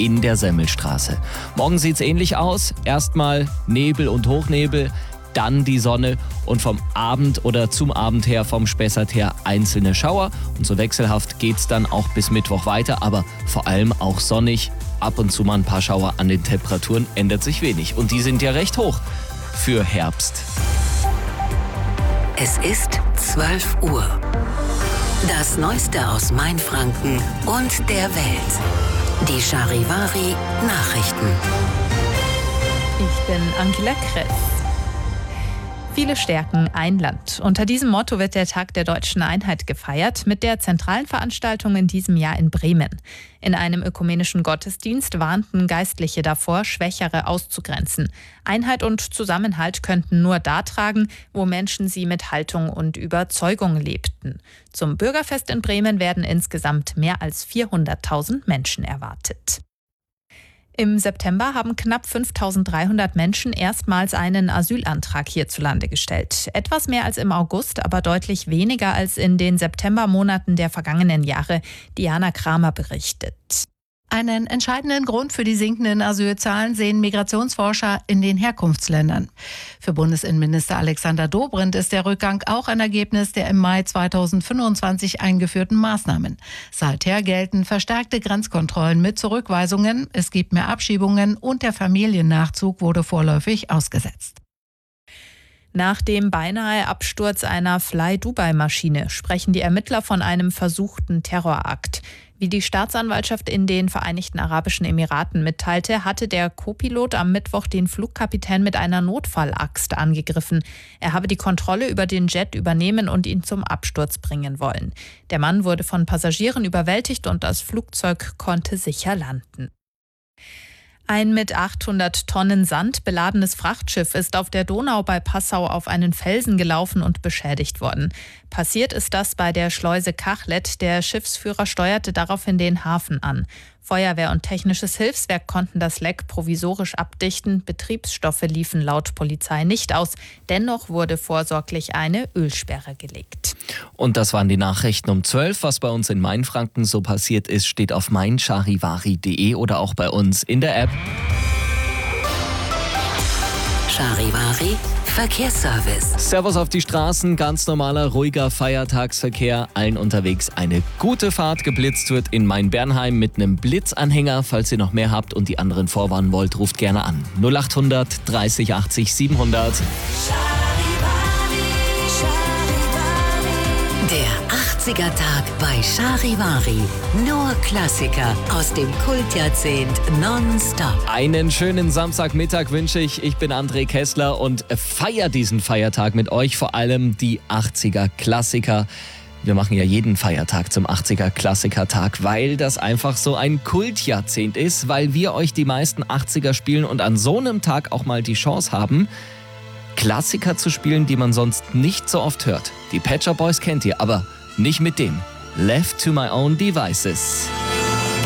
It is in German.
in der Semmelstraße. Morgen sieht es ähnlich aus. Erstmal Nebel und Hochnebel, dann die Sonne und vom Abend oder zum Abend her, vom Spessart her einzelne Schauer. Und so wechselhaft geht es dann auch bis Mittwoch weiter, aber vor allem auch sonnig. Ab und zu mal ein paar Schauer. An den Temperaturen ändert sich wenig. Und die sind ja recht hoch für Herbst. Es ist 12 Uhr. Das Neueste aus Mainfranken und der Welt. Die Charivari Nachrichten. Ich bin Angela Kress. Viele stärken ein Land. Unter diesem Motto wird der Tag der Deutschen Einheit gefeiert, mit der zentralen Veranstaltung in diesem Jahr in Bremen. In einem ökumenischen Gottesdienst warnten Geistliche davor, Schwächere auszugrenzen. Einheit und Zusammenhalt könnten nur da tragen, wo Menschen sie mit Haltung und Überzeugung lebten. Zum Bürgerfest in Bremen werden insgesamt mehr als 400.000 Menschen erwartet. Im September haben knapp 5.300 Menschen erstmals einen Asylantrag hierzulande gestellt. Etwas mehr als im August, aber deutlich weniger als in den Septembermonaten der vergangenen Jahre. Diana Kramer berichtet. Einen entscheidenden Grund für die sinkenden Asylzahlen sehen Migrationsforscher in den Herkunftsländern. Für Bundesinnenminister Alexander Dobrindt ist der Rückgang auch ein Ergebnis der im Mai 2025 eingeführten Maßnahmen. Seither gelten verstärkte Grenzkontrollen mit Zurückweisungen, es gibt mehr Abschiebungen und der Familiennachzug wurde vorläufig ausgesetzt. Nach dem beinahe Absturz einer Fly-Dubai-Maschine sprechen die Ermittler von einem versuchten Terrorakt. Wie die Staatsanwaltschaft in den Vereinigten Arabischen Emiraten mitteilte, hatte der Co-Pilot am Mittwoch den Flugkapitän mit einer Notfallaxt angegriffen. Er habe die Kontrolle über den Jet übernehmen und ihn zum Absturz bringen wollen. Der Mann wurde von Passagieren überwältigt und das Flugzeug konnte sicher landen. Ein mit 800 Tonnen Sand beladenes Frachtschiff ist auf der Donau bei Passau auf einen Felsen gelaufen und beschädigt worden. Passiert ist das bei der Schleuse Kachlet. Der Schiffsführer steuerte daraufhin den Hafen an. Feuerwehr und technisches Hilfswerk konnten das Leck provisorisch abdichten. Betriebsstoffe liefen laut Polizei nicht aus. Dennoch wurde vorsorglich eine Ölsperre gelegt. Und das waren die Nachrichten um 12. Was bei uns in Mainfranken so passiert ist, steht auf meincharivari.de oder auch bei uns in der App. Charivari Verkehrsservice. Servus auf die Straßen, ganz normaler, ruhiger Feiertagsverkehr. Allen unterwegs eine gute Fahrt. Geblitzt wird in Main-Bernheim mit einem Blitzanhänger. Falls ihr noch mehr habt und die anderen vorwarnen wollt, ruft gerne an. 0800 30 80 700. Der 80er-Tag bei Charivari. Nur Klassiker aus dem Kultjahrzehnt nonstop. Einen schönen Samstagmittag wünsche ich. Ich bin André Kessler und feiere diesen Feiertag mit euch. Vor allem die 80er-Klassiker. Wir machen ja jeden Feiertag zum 80er-Klassiker-Tag, weil das einfach so ein Kultjahrzehnt ist, weil wir euch die meisten 80er spielen und an so einem Tag auch mal die Chance haben, Klassiker zu spielen, die man sonst nicht so oft hört. Die Pet Shop Boys kennt ihr, aber nicht mit dem Left to My Own Devices.